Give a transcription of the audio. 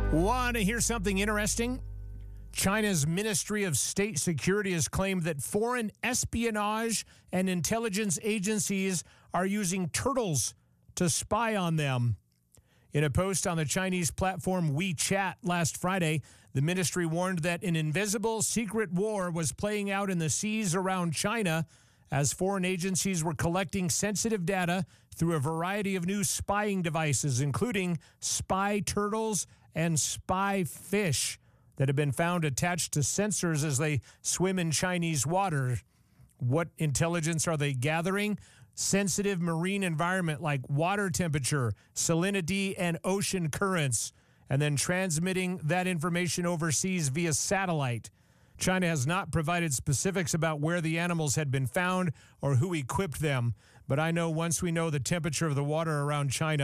Want to hear something interesting? China's Ministry of State Security has claimed that foreign espionage and intelligence agencies are using turtles to spy on them. In a post on the Chinese platform WeChat last Friday, the ministry warned that an invisible secret war was playing out in the seas around China as foreign agencies were collecting sensitive data through a variety of new spying devices, including spy turtles and spy fish that have been found attached to sensors as they swim in Chinese water. What intelligence are they gathering? Sensitive marine environment like water temperature, salinity, and ocean currents, and then transmitting that information overseas via satellite. China has not provided specifics about where the animals had been found or who equipped them, but I know once we know the temperature of the water around China,